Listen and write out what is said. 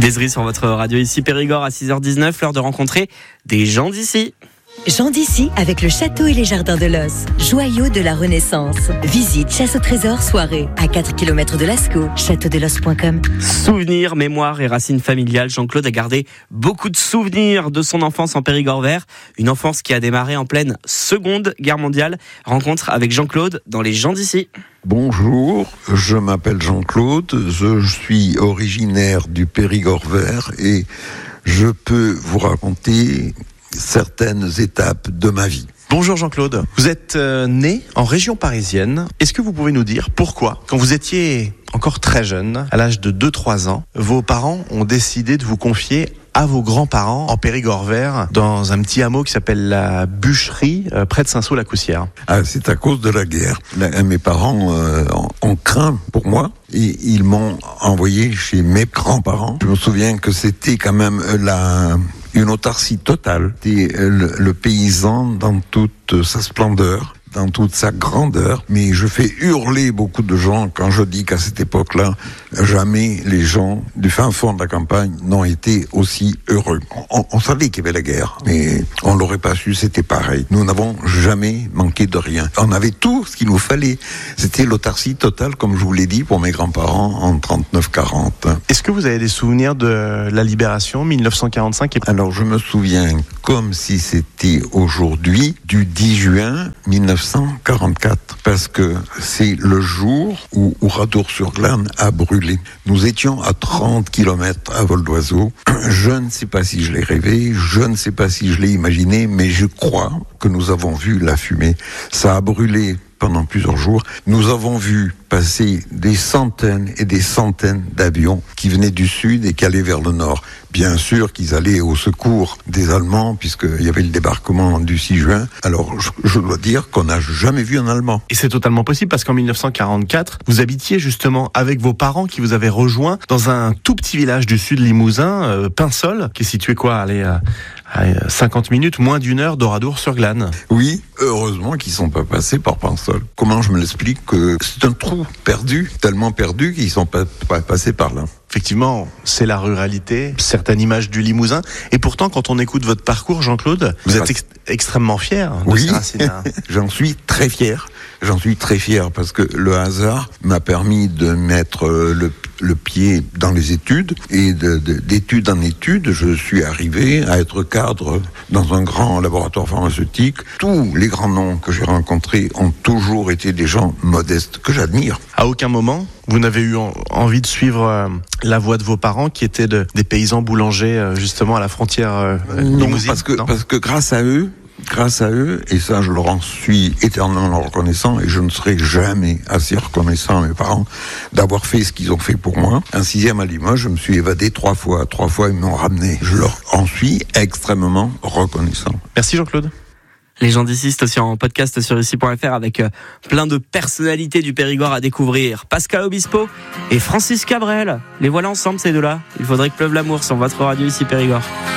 Désiris sur votre radio ici Périgord à 6h19, l'heure de rencontrer des gens d'ici. Gens d'ici avec le château et les jardins de l'Os, joyau de la Renaissance. Visite chasse au trésor soirée à 4 km de Lascaux, châteaudelos.com. Souvenirs, mémoire et racines familiales, Jean-Claude a gardé beaucoup de souvenirs de son enfance en Périgord vert. Une enfance qui a démarré en pleine Seconde Guerre mondiale. Rencontre avec Jean-Claude dans les gens d'ici. Bonjour, je m'appelle Jean-Claude, je suis originaire du Périgord vert et je peux vous raconter certaines étapes de ma vie. Bonjour Jean-Claude, vous êtes né en région parisienne. Est-ce que vous pouvez nous dire pourquoi, quand vous étiez encore très jeune, à l'âge de 2-3 ans, vos parents ont décidé de vous confier à vos grands-parents en Périgord vert, dans un petit hameau qui s'appelle la Bûcherie, près de Saint-Saul-la-Coussière? C'est à cause de la guerre. Mes parents ont craint pour moi et ils m'ont envoyé chez mes grands-parents. Je me souviens que c'était quand même une autarcie totale. C'était le paysan dans toute sa splendeur, dans toute sa grandeur, mais je fais hurler beaucoup de gens quand je dis qu'à cette époque-là, jamais les gens du fin fond de la campagne n'ont été aussi heureux. On savait qu'il y avait la guerre, mais on l'aurait pas su, c'était pareil. Nous n'avons jamais manqué de rien. On avait tout ce qu'il nous fallait. C'était l'autarcie totale, comme je vous l'ai dit, pour mes grands-parents en 39-40. Est-ce que vous avez des souvenirs de la libération 1945 ? Alors, je me souviens, comme si c'était aujourd'hui, du 10 juin 1944, parce que c'est le jour où Oradour-sur-Glane a brûlé. Nous étions à 30 km à vol d'oiseau. Je ne sais pas si je l'ai rêvé, je ne sais pas si je l'ai imaginé, mais je crois que nous avons vu la fumée. Ça a brûlé pendant plusieurs jours. Nous avons vu passer des centaines et des centaines d'avions qui venaient du sud et qui allaient vers le nord. Bien sûr qu'ils allaient au secours des Allemands, puisqu'il y avait le débarquement du 6 juin. Alors, je dois dire qu'on n'a jamais vu un Allemand. Et c'est totalement possible, parce qu'en 1944, vous habitiez justement avec vos parents qui vous avaient rejoint dans un tout petit village du sud Limousin, Pinsol, qui est situé à 50 minutes, moins d'une heure d'Oradour-sur-Glane. Oui, heureusement qu'ils ne sont pas passés par Pinsol. Comment je me l'explique que c'est un trou perdu, tellement perdu qu'ils ne sont pas passés par là. Effectivement, c'est la ruralité, certaines images du Limousin. Et pourtant, quand on écoute votre parcours, Jean-Claude, vous êtes extrêmement fier de ces racines-là. J'en suis très fier. J'en suis très fier parce que le hasard m'a permis de mettre le pied dans les études. Et d'étude en étude, je suis arrivé à être cadre dans un grand laboratoire pharmaceutique. Tous les grands noms que j'ai rencontrés ont toujours été des gens modestes que j'admire. À aucun moment, vous n'avez eu envie de suivre la voie de vos parents qui étaient des paysans boulangers justement à la frontière limousine? Parce que grâce à eux, et ça je leur en suis éternellement reconnaissant, et je ne serai jamais assez reconnaissant à mes parents d'avoir fait ce qu'ils ont fait pour moi. Un 6e à Limoges, je me suis évadé 3 fois ils m'ont ramené. Je leur en suis extrêmement reconnaissant. Merci Jean-Claude. Les gens d'ici, c'est aussi en podcast sur ici.fr avec plein de personnalités du Périgord à découvrir. Pascal Obispo et Francis Cabrel. Les voilà ensemble ces deux-là. Il faudrait que pleuve l'amour sur votre radio ici Périgord.